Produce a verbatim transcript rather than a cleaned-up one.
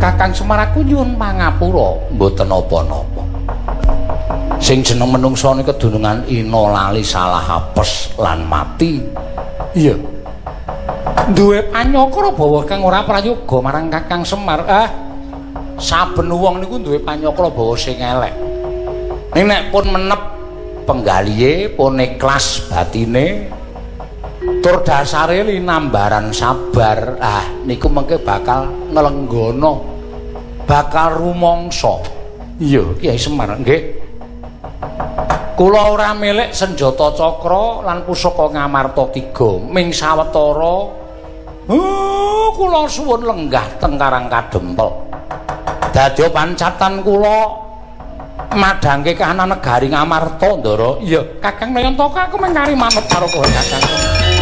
Kakang Semar aku nyuwun pangapura mboten napa-napa. Sing jeneng menungsa niku kedunungan ina lali salah apes lan mati. Iya. Duwe panyakra bawa kang ora prayoga marang Kakang Semar. Ah, saben wong niku duwe panyakra bawa sing elek. Ning nek pun menep penggalihe, pun ikhlas batine, tur dasare linambaran sabar. Ah, niku mengke bakal nglenggono, bakal rumangsa. Iya, Kyai Semar nggih. Kula ora milik senjata cakra lan pusaka ngamarta tiga ming sawetara. Oh, kula suwun lenggah teng Karang Kadempel. Dadi pancatan kula madhangke kahanan negari Ngamarta, Ndara. Iya, Kakang Nayantaka aku mengkari manut karo kowe, Kakang.